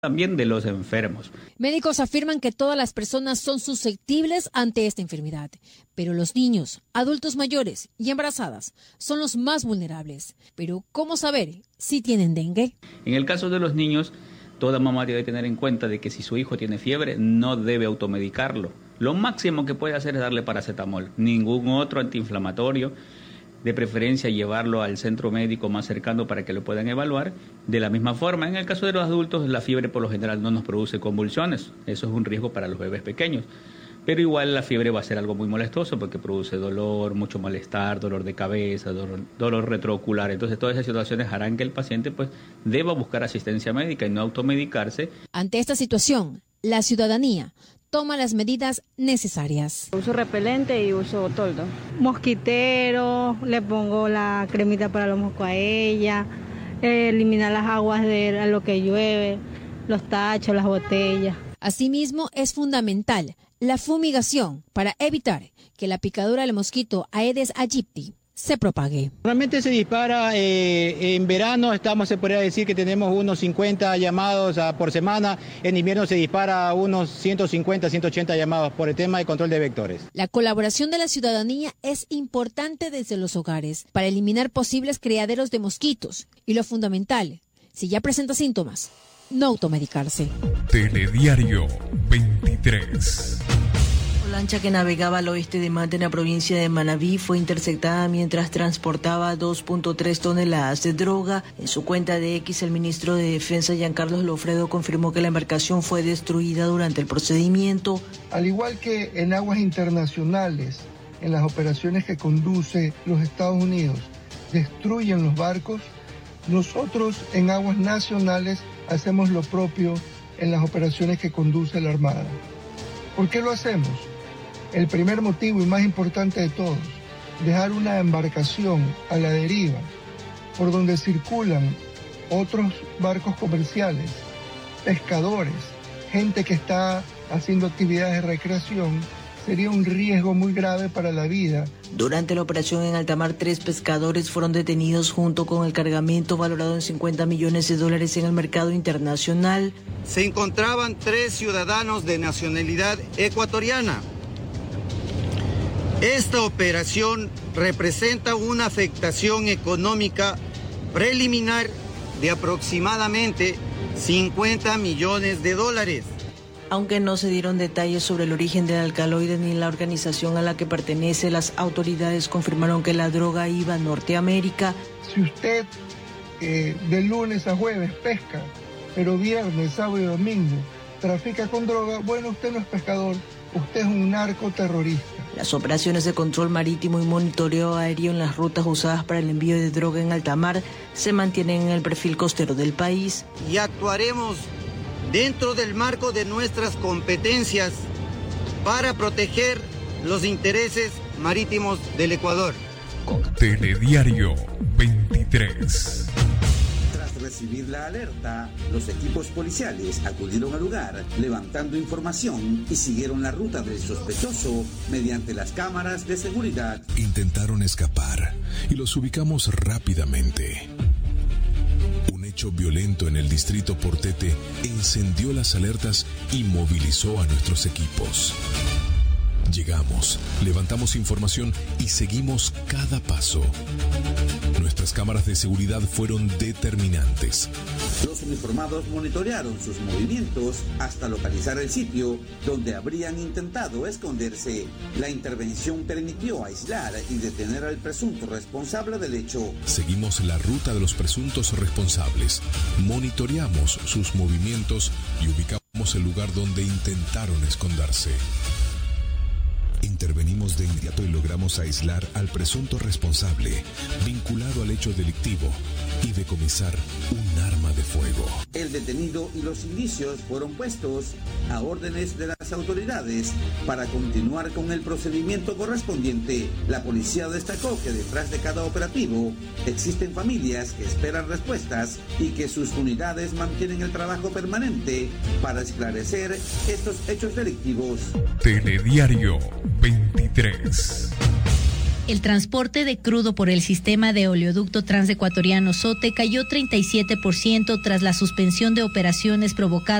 también de los enfermos. Médicos afirman que todas las personas son susceptibles ante esta enfermedad, pero los niños, adultos mayores y embarazadas son los más vulnerables. Pero, ¿cómo saber si tienen dengue? En el caso de los niños, toda mamá debe tener en cuenta de que si su hijo tiene fiebre, no debe automedicarlo. Lo máximo que puede hacer es darle paracetamol, ningún otro antiinflamatorio. De preferencia llevarlo al centro médico más cercano para que lo puedan evaluar. De la misma forma, en el caso de los adultos, la fiebre por lo general no nos produce convulsiones. Eso es un riesgo para los bebés pequeños. Pero igual la fiebre va a ser algo muy molestoso porque produce dolor, mucho malestar, dolor de cabeza, dolor retroocular. Entonces todas esas situaciones harán que el paciente deba buscar asistencia médica y no automedicarse. Ante esta situación, la ciudadanía toma las medidas necesarias. Uso repelente y uso toldo. Mosquitero, le pongo la cremita para los moscos a ella, eliminar las aguas a lo que llueve, los tachos, las botellas. Asimismo, es fundamental la fumigación para evitar que la picadura del mosquito Aedes aegypti se propague. Realmente se dispara en verano, se podría decir que tenemos unos 50 llamados por semana, en invierno se dispara unos 150, 180 llamados por el tema de control de vectores. La colaboración de la ciudadanía es importante desde los hogares para eliminar posibles criaderos de mosquitos y lo fundamental, si ya presenta síntomas, no automedicarse. Telediario 23. La lancha que navegaba al oeste de Manta en la provincia de Manabí fue interceptada mientras transportaba 2.3 toneladas de droga. En su cuenta de X, el ministro de Defensa, Giancarlo Lofredo, confirmó que la embarcación fue destruida durante el procedimiento. Al igual que en aguas internacionales, en las operaciones que conduce los Estados Unidos, destruyen los barcos, nosotros en aguas nacionales hacemos lo propio en las operaciones que conduce la Armada. ¿Por qué lo hacemos? El primer motivo y más importante de todos, dejar una embarcación a la deriva por donde circulan otros barcos comerciales, pescadores, gente que está haciendo actividades de recreación, sería un riesgo muy grave para la vida. Durante la operación en alta mar, 3 pescadores fueron detenidos junto con el cargamento valorado en $50 millones en el mercado internacional. Se encontraban 3 ciudadanos de nacionalidad ecuatoriana. Esta operación representa una afectación económica preliminar de aproximadamente $50 millones. Aunque no se dieron detalles sobre el origen del alcaloide ni la organización a la que pertenece, las autoridades confirmaron que la droga iba a Norteamérica. Si usted de lunes a jueves pesca, pero viernes, sábado y domingo trafica con droga, bueno, usted no es pescador, usted es un narcoterrorista. Las operaciones de control marítimo y monitoreo aéreo en las rutas usadas para el envío de droga en alta mar se mantienen en el perfil costero del país. Y actuaremos dentro del marco de nuestras competencias para proteger los intereses marítimos del Ecuador. Telediario 23. Tras recibir la alerta, los equipos policiales acudieron al lugar, levantando información y siguieron la ruta del sospechoso mediante las cámaras de seguridad. Intentaron escapar y los ubicamos rápidamente. Un hecho violento en el distrito Portete encendió las alertas y movilizó a nuestros equipos. Llegamos, levantamos información y seguimos cada paso. Nuestras cámaras de seguridad fueron determinantes. Los uniformados monitorearon sus movimientos hasta localizar el sitio donde habrían intentado esconderse. La intervención permitió aislar y detener al presunto responsable del hecho. Seguimos la ruta de los presuntos responsables, monitoreamos sus movimientos y ubicamos el lugar donde intentaron esconderse. Intervenimos de inmediato y logramos aislar al presunto responsable, vinculado al hecho delictivo, y decomisar un arma de fuego. El detenido y los indicios fueron puestos a órdenes de las autoridades para continuar con el procedimiento correspondiente. La policía destacó que detrás de cada operativo existen familias que esperan respuestas y que sus unidades mantienen el trabajo permanente para esclarecer estos hechos delictivos. Telediario 23. El transporte de crudo por el sistema de oleoducto transecuatoriano SOTE cayó 37% tras la suspensión de operaciones provocadas